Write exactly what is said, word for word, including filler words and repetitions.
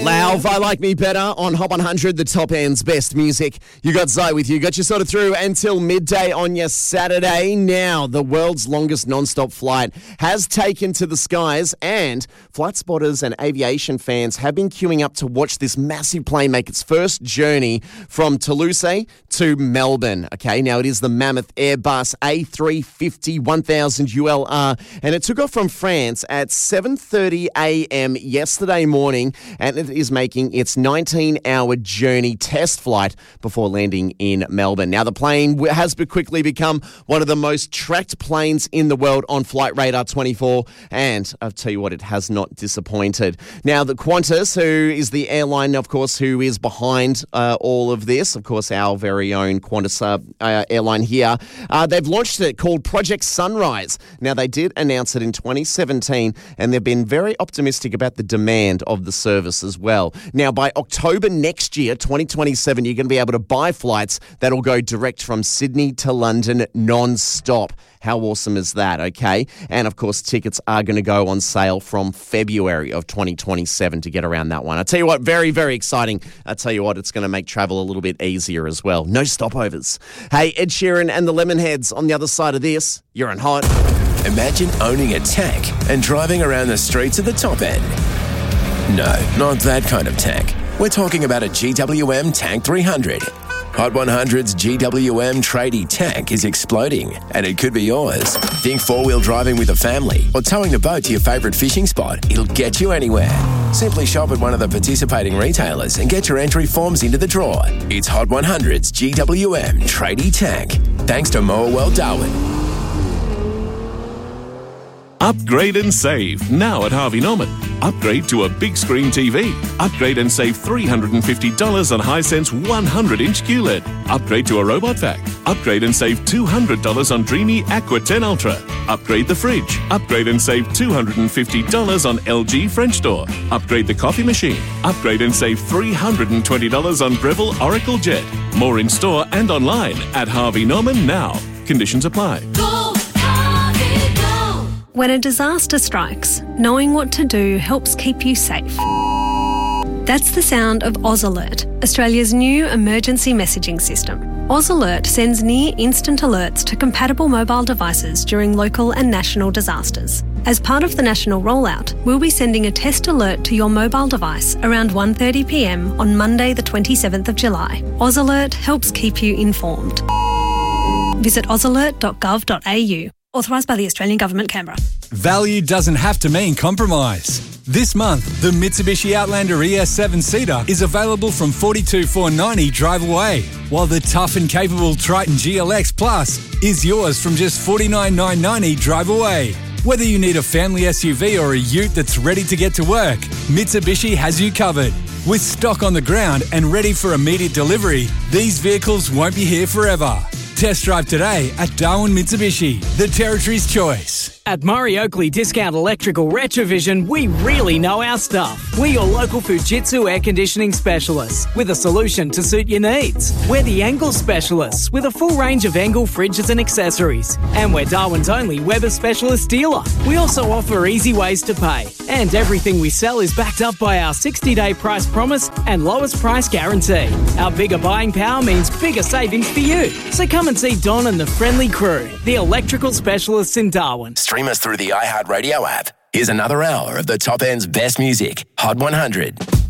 Lauv, I Like Me Better on Hot one hundred, the top end's best music. You got Zai with you. Got you sort of through until midday on your Saturday. Now, the world's longest non-stop flight has taken to the skies, and flight spotters and aviation fans have been queuing up to watch this massive plane make its first journey from Toulouse to Melbourne. Okay, now it is the mammoth Airbus A three fifty one thousand U L R, and it took off from France at seven thirty a.m. yesterday morning, and it is making its nineteen-hour journey test flight before landing in Melbourne. Now, the plane has quickly become one of the most tracked planes in the world on Flight Radar twenty-four, and I'll tell you what, it has not disappointed. Now, the Qantas, who is the airline, of course, who is behind uh, all of this, of course, our very own Qantas uh, uh, airline here, uh, they've launched it called Project Sunrise. Now, they did announce it in twenty seventeen, and they've been very optimistic about the demand of the service as well. Now, by October next year, twenty twenty-seven, you're going to be able to buy flights that'll go direct from Sydney to London non-stop. How awesome is that, okay? And, of course, tickets are going to go on sale from February of twenty twenty-seven to get around that one. I tell you what, very, very exciting. I tell you what, it's going to make travel a little bit easier as well. No stopovers. Hey, Ed Sheeran and the Lemonheads on the other side of this. You're on Hot. Imagine owning a tank and driving around the streets of the top end. No, not that kind of tank. We're talking about a G W M Tank three hundred. Hot one hundred's G W M tradie tank is exploding, and it could be yours. Think four-wheel driving with a family or towing a boat to your favourite fishing spot. It'll get you anywhere. Simply shop at one of the participating retailers and get your entry forms into the draw. It's Hot one hundred's G W M tradie tank. Thanks to Moa World Darwin. Upgrade and save now at Harvey Norman. Upgrade to a big screen T V. Upgrade and save three hundred fifty dollars on Hisense one hundred inch Q L E D. Upgrade to a robot vac. Upgrade and save two hundred dollars on Dreamy Aqua ten Ultra. Upgrade the fridge. Upgrade and save two hundred fifty dollars on L G French door. Upgrade the coffee machine. Upgrade and save three hundred twenty dollars on Breville Oracle Jet. More in store and online at Harvey Norman now. Conditions apply. Go, Harvey, go. When a disaster strikes, knowing what to do helps keep you safe. That's the sound of Oz Alert, Australia's new emergency messaging system. Oz Alert sends near-instant alerts to compatible mobile devices during local and national disasters. As part of the national rollout, we'll be sending a test alert to your mobile device around one thirty p m on Monday the twenty-seventh of July. Oz Alert helps keep you informed. Visit oz alert dot gov dot a u. Authorised by the Australian Government, Canberra. Value doesn't have to mean compromise. This month, the Mitsubishi Outlander E S seven seater is available from forty-two thousand four hundred ninety dollars drive away, while the tough and capable Triton G L X Plus is yours from just forty-nine thousand nine hundred ninety dollars drive away. Whether you need a family S U V or a ute that's ready to get to work, Mitsubishi has you covered. With stock on the ground and ready for immediate delivery, these vehicles won't be here forever. Test drive today at Darwin Mitsubishi, the Territory's choice. At Murray Oakley Discount Electrical Retrovision, we really know our stuff. We're your local Fujitsu air conditioning specialists with a solution to suit your needs. We're the Engel specialists with a full range of Engel fridges and accessories. And we're Darwin's only Weber specialist dealer. We also offer easy ways to pay. And everything we sell is backed up by our sixty day price promise and lowest price guarantee. Our bigger buying power means bigger savings for you. So come and see Don and the friendly crew, the electrical specialists in Darwin. Stream us through the iHeartRadio app. Here's another hour of the top end's best music. Hot one hundred.